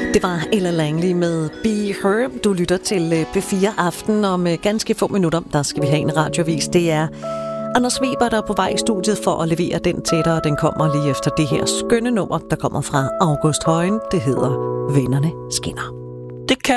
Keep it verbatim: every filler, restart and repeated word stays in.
Det var Ella Langley med Be Her. Du lytter til P fire Aften. Om ganske få minutter, der skal vi have en radiovis. Det er Anders Weber, der er på vej i studiet for at levere den til dig, og den kommer lige efter det her skønne nummer, der kommer fra August Højen. Det hedder Vennerne skinner. Det kan